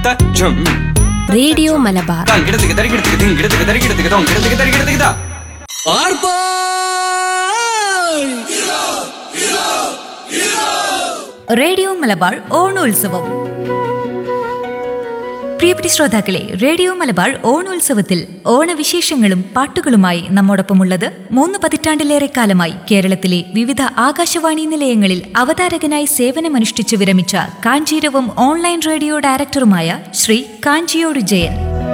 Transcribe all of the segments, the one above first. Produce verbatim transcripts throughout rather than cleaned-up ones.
Radio Malabar radio Malabar ഓണോത്സവം. പ്രിയപ്പെട്ട ശ്രോതാക്കളെ, radio Malabar ഓണോത്സവത്തിൽ ഓണവിശേഷങ്ങളും പാട്ടുകളുമായി നമ്മോടൊപ്പമുള്ളത് മൂന്ന് പതിറ്റാണ്ടിലേറെ കാലമായി കേരളത്തിലെ വിവിധ ആകാശവാണി നിലയങ്ങളിൽ അവതാരകനായി സേവനമനുഷ്ഠിച്ചു വിരമിച്ച കാഞ്ചീരവം ഓൺലൈൻ റേഡിയോ ഡയറക്ടറുമായ ശ്രീ കാഞ്ചിയോട് ജയൻ.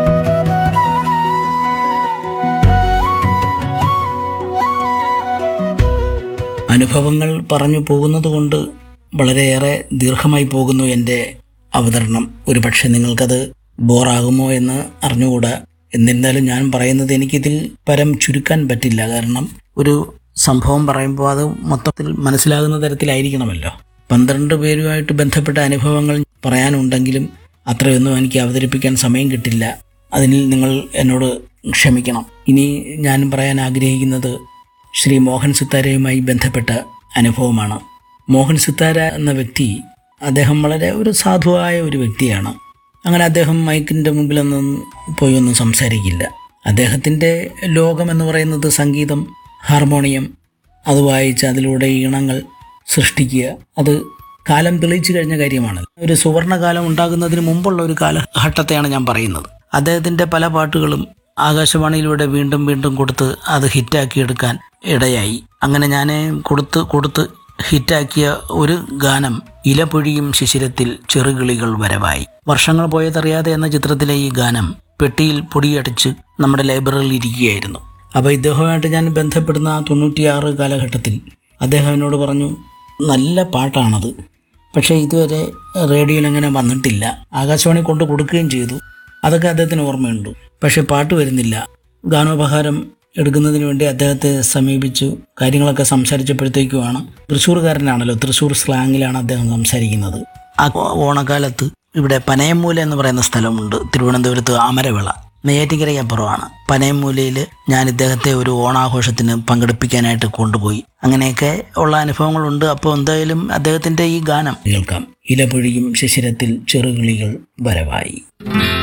അനുഭവങ്ങൾ പറഞ്ഞു പോകുന്നത് കൊണ്ട് വളരെയേറെ ദീർഘമായി പോകുന്നു എൻ്റെ അവതരണം. ഒരു പക്ഷേ നിങ്ങൾക്കത് ബോറാകുമോ എന്ന് അറിഞ്ഞുകൂടാ. എന്നിരുന്നാലും ഞാൻ പറയുന്നത് എനിക്കിതിൽ പരം ചുരുക്കാൻ പറ്റില്ല. കാരണം ഒരു സംഭവം പറയുമ്പോൾ അത് മൊത്തത്തിൽ മനസ്സിലാകുന്ന തരത്തിലായിരിക്കണമല്ലോ. പന്ത്രണ്ട് പേരുമായിട്ട് ബന്ധപ്പെട്ട അനുഭവങ്ങൾ പറയാനുണ്ടെങ്കിലും അത്രയൊന്നും എനിക്ക് അവതരിപ്പിക്കാൻ സമയം കിട്ടില്ല. അതിൽ നിങ്ങൾ എന്നോട് ക്ഷമിക്കണം. ഇനി ഞാൻ പറയാൻ ആഗ്രഹിക്കുന്നത് ശ്രീ മോഹൻ സിത്താരയുമായി ബന്ധപ്പെട്ട അനുഭവമാണ്. മോഹൻ സിത്താര എന്ന വ്യക്തി, അദ്ദേഹം വളരെ ഒരു സാധുവായ ഒരു വ്യക്തിയാണ്. അങ്ങനെ അദ്ദേഹം മൈക്കിൻ്റെ മുമ്പിലൊന്നും പോയി ഒന്നും സംസാരിക്കില്ല. അദ്ദേഹത്തിൻ്റെ ലോകമെന്ന് പറയുന്നത് സംഗീതം, ഹാർമോണിയം, അത് വായിച്ച് അതിലൂടെ ഈണങ്ങൾ സൃഷ്ടിക്കുക. അത് കാലം തെളിയിച്ചു കഴിഞ്ഞ കാര്യമാണ്. ഒരു സുവർണകാലം ഉണ്ടാകുന്നതിന് മുമ്പുള്ള ഒരു കാലഘട്ടത്തെയാണ് ഞാൻ പറയുന്നത്. അദ്ദേഹത്തിൻ്റെ പല പാട്ടുകളും ആകാശവാണിയിലൂടെ വീണ്ടും വീണ്ടും കൊടുത്ത് അത് ഹിറ്റാക്കിയെടുക്കാൻ ഇടയായി. അങ്ങനെ ഞാൻ കൊടുത്ത് കൊടുത്ത് ഹിറ്റാക്കിയ ഒരു ഗാനം ഇലപൊഴിയും ശിശിരത്തിൽ ചെറുകിളികൾ വരവായി. വർഷങ്ങൾ പോയതറിയാതെ എന്ന ചിത്രത്തിലെ ഈ ഗാനം പെട്ടിയിൽ പൊടിയടിച്ച് നമ്മുടെ ലൈബ്രറിയിൽ ഇരിക്കുകയായിരുന്നു. അപ്പോൾ ഇദ്ദേഹവുമായിട്ട് ഞാൻ ബന്ധപ്പെടുന്ന ആ തൊണ്ണൂറ്റിയാറ് കാലഘട്ടത്തിൽ അദ്ദേഹം എന്നോട് പറഞ്ഞു, നല്ല പാട്ടാണത്, പക്ഷേ ഇതുവരെ റേഡിയോയിൽ അങ്ങനെ വന്നിട്ടില്ല. ആകാശവാണി കൊണ്ട് കൊടുക്കുകയും ചെയ്തു, അതൊക്കെ അദ്ദേഹത്തിന് ഓർമ്മയുണ്ട്. പക്ഷേ പാട്ട് വരുന്നില്ല. ഗാനോപഹാരം എടുക്കുന്നതിന് വേണ്ടി അദ്ദേഹത്തെ സമീപിച്ചു. കാര്യങ്ങളൊക്കെ സംസാരിച്ചപ്പോഴത്തേക്കുമാണ്, തൃശ്ശൂർകാരനാണല്ലോ, തൃശ്ശൂർ സ്ലാങ്ങിലാണ് അദ്ദേഹം സംസാരിക്കുന്നത്. ആ ഓണക്കാലത്ത് ഇവിടെ പനയമ്മൂല എന്ന് പറയുന്ന സ്ഥലമുണ്ട്, തിരുവനന്തപുരത്ത് അമരവിള, നെയ്യാറ്റിൻകരയ്ക്കപ്പുറമാണ്. പനയമ്മൂലയിൽ ഞാൻ ഇദ്ദേഹത്തെ ഒരു ഓണാഘോഷത്തിന് പങ്കെടുപ്പിക്കാനായിട്ട് കൊണ്ടുപോയി. അങ്ങനെയൊക്കെ ഉള്ള അനുഭവങ്ങളുണ്ട്. അപ്പോൾ എന്തായാലും അദ്ദേഹത്തിൻ്റെ ഈ ഗാനം കേൾക്കാം. ഇലപൊഴിയും ശിശിരത്തിൽ ചെറുകിളികൾ വരവായി.